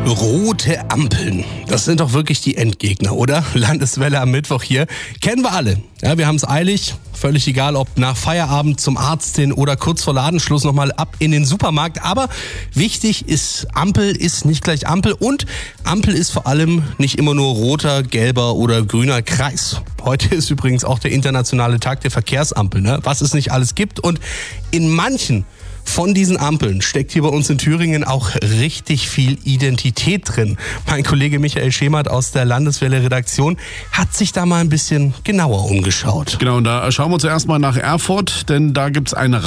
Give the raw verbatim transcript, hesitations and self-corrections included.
Rote Ampeln, das sind doch wirklich die Endgegner, oder? Landeswelle am Mittwoch hier, kennen wir alle. Ja, wir haben es eilig, völlig egal, ob nach Feierabend zum Arzt hin oder kurz vor Ladenschluss nochmal ab in den Supermarkt. Aber wichtig ist, Ampel ist nicht gleich Ampel und Ampel ist vor allem nicht immer nur roter, gelber oder grüner Kreis. Heute ist übrigens auch der internationale Tag der Verkehrsampel, ne? Was es nicht alles gibt, und in manchen von diesen Ampeln steckt hier bei uns in Thüringen auch richtig viel Identität drin. Mein Kollege Michael Schemert aus der Landeswelle-Redaktion hat sich da mal ein bisschen genauer umgeschaut. Genau, und da schauen wir zuerst mal nach Erfurt, denn da gibt es ein